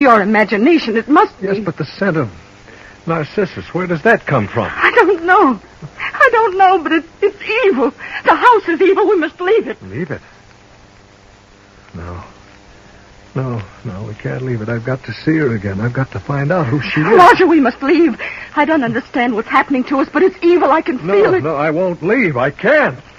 Your imagination, it must be. Yes, but the scent of narcissus, where does that come from? I don't know. But it's evil. The house is evil. We must leave it. Leave it? No, we can't leave it. I've got to see her again. I've got to find out who she is. Roger, we must leave. I don't understand what's happening to us, but it's evil. I can feel it. No, I won't leave. I can't.